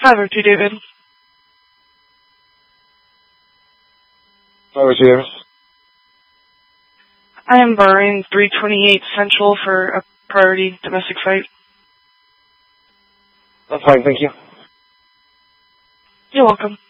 502 David. 502 David. I am barring 328 Central for a priority domestic site. That's fine, thank you. You're welcome.